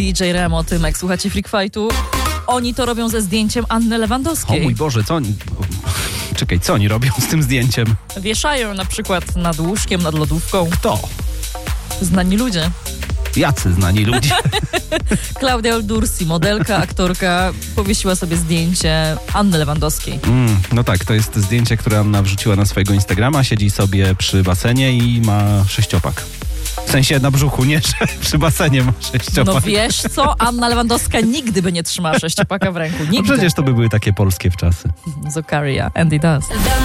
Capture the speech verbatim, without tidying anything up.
D J Remo, Tymek, słuchacie Freak Fightu. Oni to robią ze zdjęciem Anny Lewandowskiej. O mój Boże, co oni... Czekaj, co oni robią z tym zdjęciem? Wieszają na przykład nad łóżkiem, nad lodówką. Kto? Znani ludzie. Jacy znani ludzie? Klaudia Oldursi, modelka, aktorka, powiesiła sobie zdjęcie Anny Lewandowskiej. Mm, no tak, to jest zdjęcie, które Anna wrzuciła na swojego Instagrama. Siedzi sobie przy basenie i ma sześciopak. W sensie na brzuchu, nie, że przy basenie ma sześciopak. No wiesz co? Anna Lewandowska nigdy by nie trzymała sześciopaka w ręku. Nigdy. No przecież to by były takie polskie wczasy. Zokaria, and it does.